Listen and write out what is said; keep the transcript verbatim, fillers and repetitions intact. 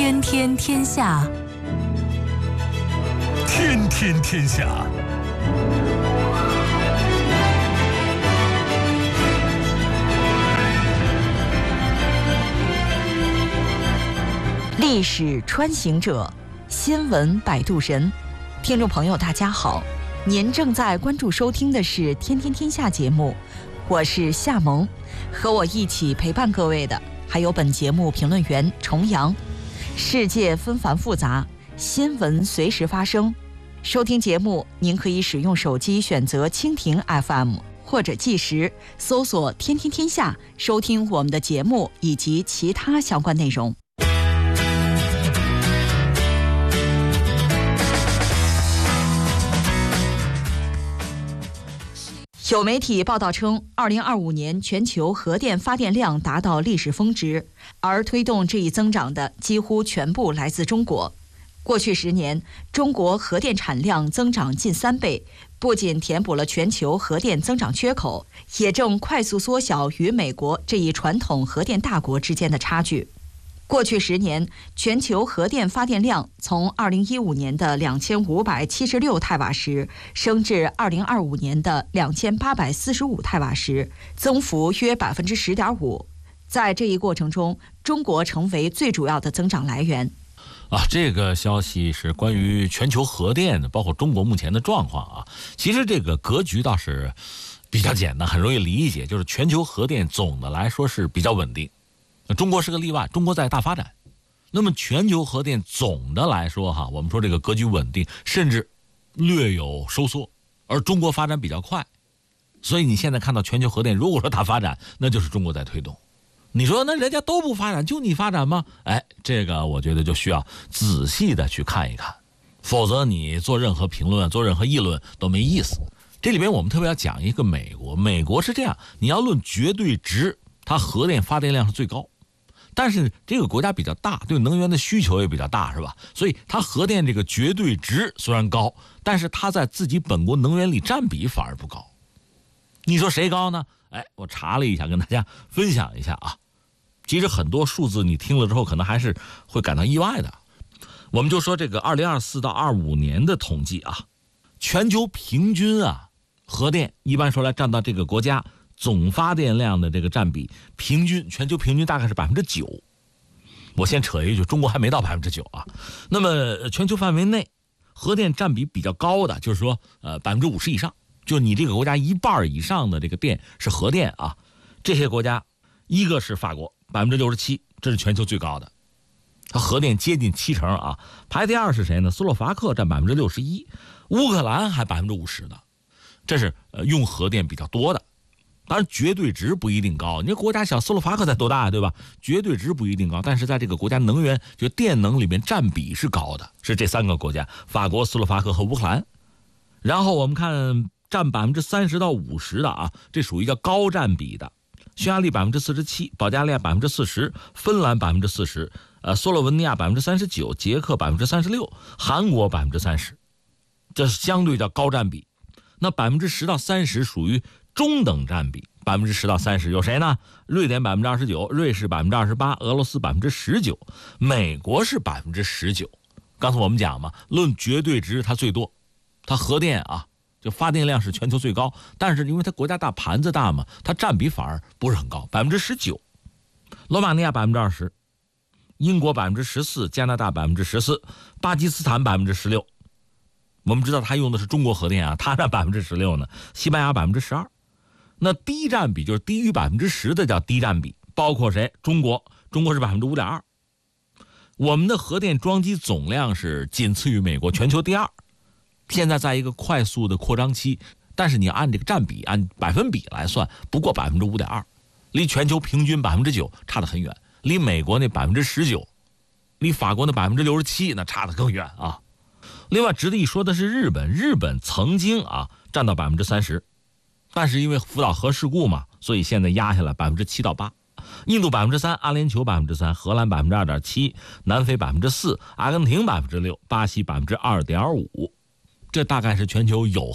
天天天下， 天天天下。 历史穿行者，新闻摆渡人。听众朋友大家好，您正在关注收听的是天天天下节目，我是夏萌，和我一起陪伴各位的还有本节目评论员重阳。世界纷繁复杂，新闻随时发生。收听节目您可以使用手机选择蜻蜓 F M 或者计时搜索天天天下，收听我们的节目以及其他相关内容。有媒体报道称，二零二五年全球核电发电量达到历史峰值，而推动这一增长的几乎全部来自中国。过去十年，中国核电产量增长近三倍，不仅填补了全球核电增长缺口，也正快速缩小与美国这一传统核电大国之间的差距。过去十年，全球核电发电量从二零一五年的两千五百七十六太瓦时升至二零二五年的两千八百四十五太瓦时，增幅约百分之十点五。在这一过程中，中国成为最主要的增长来源。 啊，这个消息是关于全球核电的，包括中国目前的状况啊。其实这个格局倒是比较简单，很容易理解，就是全球核电总的来说是比较稳定。中国是个例外，中国在大发展。那么全球核电总的来说哈，我们说这个格局稳定，甚至略有收缩，而中国发展比较快。所以你现在看到全球核电如果说大发展，那就是中国在推动。你说那人家都不发展，就你发展吗？哎，这个我觉得就需要仔细的去看一看，否则你做任何评论做任何议论都没意思。这里边我们特别要讲一个美国，美国是这样，你要论绝对值，它核电发电量是最高，但是这个国家比较大，对能源的需求也比较大，是吧？所以它核电这个绝对值虽然高，但是它在自己本国能源里占比反而不高。你说谁高呢？哎，我查了一下，跟大家分享一下啊。其实很多数字你听了之后可能还是会感到意外的。我们就说这个二零二四到二五年的统计啊，全球平均啊，核电一般说来占到这个国家总发电量的这个占比，平均全球平均大概是百分之九。我先扯一句，中国还没到百分之九啊。那么全球范围内，核电占比比较高的，就是说呃百分之五十以上，就你这个国家一半以上的这个电是核电啊。这些国家，一个是法国百分之六十七，这是全球最高的，它核电接近七成啊。排第二是谁呢？斯洛伐克占百分之六十一，乌克兰还百分之五十的，这是呃用核电比较多的。当然绝对值不一定高，你这国家小，斯洛伐克才多大，对吧？绝对值不一定高，但是在这个国家能源就电能里面占比是高的，是这三个国家：法国、斯洛伐克和乌克兰。然后我们看占百分之三十到五十的啊，这属于叫高占比的。匈牙利百分之四十七，保加利亚百分之四十，芬兰百分之四十，呃，斯洛文尼亚百分之三十九，捷克百分之三十六，韩国百分之三十，这是相对叫高占比。那百分之十到三十属于中等占比，百分之十到三十有谁呢？瑞典百分之二十九，瑞士百分之二十八，俄罗斯百分之十九，美国是百分之十九。刚才我们讲嘛，论绝对值它最多，它核电啊。就发电量是全球最高，但是因为它国家大盘子大嘛，它占比反而不是很高，百分之十九。罗马尼亚百分之二十，英国百分之十四，加拿大百分之十四，巴基斯坦百分之十六。我们知道它用的是中国核电啊，它占百分之十六呢。西班牙百分之十二。那低占比就是低于百分之十的叫低占比，包括谁？中国，中国是百分之五点二。我们的核电装机总量是仅次于美国，全球第二。现在在一个快速的扩张期，但是你按这个占比按百分比来算，不过百分之五点二，离全球平均百分之九差得很远，离美国那百分之十九，离法国那百分之六十七那差得更远啊。另外值得一说的是日本，日本曾经啊占到百分之三十，但是因为福岛核事故嘛，所以现在压下来百分之七到八。印度百分之三，阿联酋百分之三，荷兰百分之二点七，南非百分之四，阿根廷百分之六，巴西百分之二点五。这大概是全球有